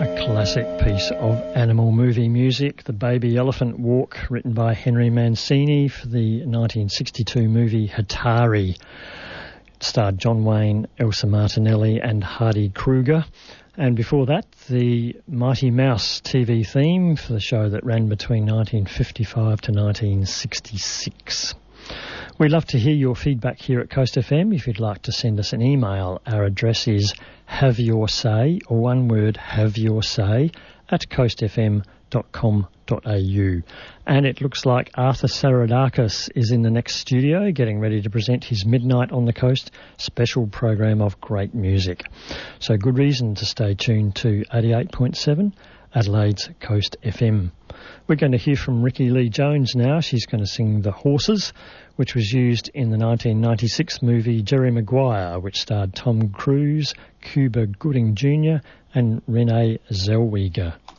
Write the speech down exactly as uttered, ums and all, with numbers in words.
Classic piece of animal movie music, The Baby Elephant Walk, written by Henry Mancini for the nineteen sixty-two movie Hatari. It starred John Wayne, Elsa Martinelli and Hardy Kruger. And before that, the Mighty Mouse T V theme for the show that ran between nineteen fifty-five to nineteen sixty-six. We'd love to hear your feedback here at Coast F M. If you'd like to send us an email, our address is have your say, or one word, have your say, at coast f m dot com dot a u. And it looks like Arthur Saradakis is in the next studio getting ready to present his Midnight on the Coast special program of great music. So good reason to stay tuned to eighty-eight point seven Adelaide's Coast F M. We're going to hear from Ricky Lee Jones now. She's going to sing The Horses, which was used in the nineteen ninety-six movie Jerry Maguire, which starred Tom Cruise, Cuba Gooding Junior and Renee Zellweger.